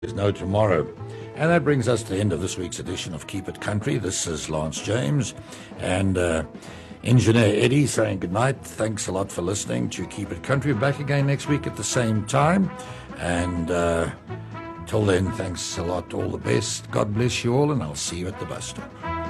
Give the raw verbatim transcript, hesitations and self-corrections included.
There's no tomorrow. And that brings us to the end of this week's edition of Keep It Country. This is Lance James and uh, Engineer Eddie saying goodnight. Thanks a lot for listening to Keep It Country. Back again next week at the same time. And uh, till then, thanks a lot. All the best. God bless you all, and I'll see you at the bus stop.